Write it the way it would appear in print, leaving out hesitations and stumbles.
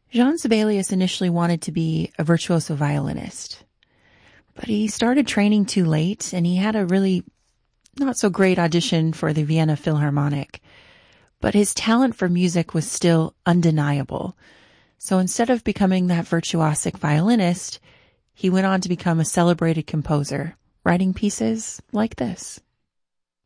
Jean Sibelius initially wanted to be a virtuoso violinist, but he started training too late and he had a really not so great audition for the Vienna Philharmonic. But his talent for music was still undeniable. So instead of becoming that virtuosic violinist, he went on to become a celebrated composer, writing pieces like this.